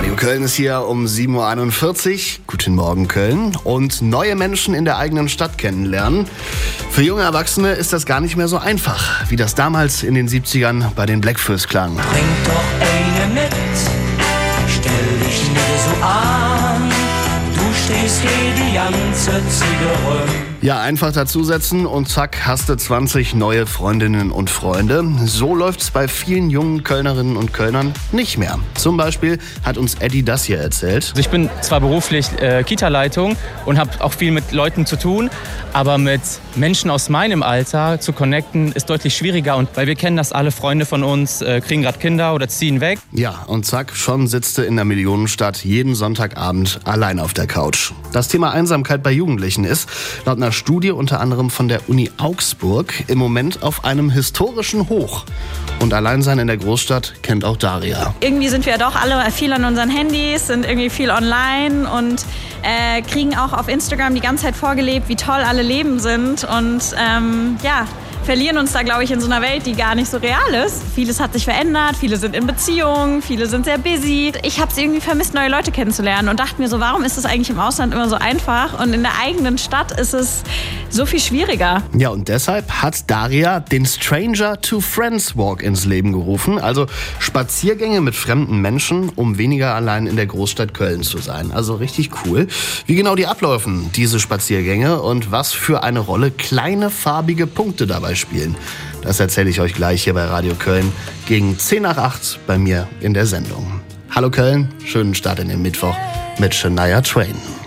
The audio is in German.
Radio Köln ist hier um 7.41 Uhr. Guten Morgen, Köln. Und neue Menschen in der eigenen Stadt kennenlernen. Für junge Erwachsene ist das gar nicht mehr so einfach, wie das damals in den 70ern bei den Blackfoes klang. Bring doch eine mit, stell dich nicht so an, du stehst hier die ganze Zeit rum. Ja, einfach dazusetzen und zack, hast du 20 neue Freundinnen und Freunde. So läuft's bei vielen jungen Kölnerinnen und Kölnern nicht mehr. Zum Beispiel hat uns Eddie das hier erzählt. Also ich bin zwar beruflich Kita-Leitung und habe auch viel mit Leuten zu tun, aber mit Menschen aus meinem Alter zu connecten ist deutlich schwieriger. Und weil wir kennen das, alle Freunde von uns kriegen gerade Kinder oder ziehen weg. Ja, und zack, schon sitzt du in der Millionenstadt jeden Sonntagabend allein auf der Couch. Das Thema Einsamkeit bei Jugendlichen ist laut einer Studie unter anderem von der Uni Augsburg im Moment auf einem historischen Hoch. Und Alleinsein in der Großstadt kennt auch Daria. Irgendwie sind wir doch alle viel an unseren Handys, sind irgendwie viel online und kriegen auch auf Instagram die ganze Zeit vorgelebt, wie toll alle Leben sind und verlieren uns da, glaube ich, in so einer Welt, die gar nicht so real ist. Vieles hat sich verändert, viele sind in Beziehungen, viele sind sehr busy. Ich habe es irgendwie vermisst, neue Leute kennenzulernen und dachte mir so, warum ist es eigentlich im Ausland immer so einfach und in der eigenen Stadt ist es so viel schwieriger. Ja, und deshalb hat Daria den Stranger to Friends Walk ins Leben gerufen, also Spaziergänge mit fremden Menschen, um weniger allein in der Großstadt Köln zu sein. Also richtig cool. Wie genau die ablaufen, diese Spaziergänge und was für eine Rolle kleine farbige Punkte dabei spielen. Das erzähle ich euch gleich hier bei Radio Köln gegen 10 nach 8 bei mir in der Sendung. Hallo Köln, schönen Start in den Mittwoch mit Shania Twain.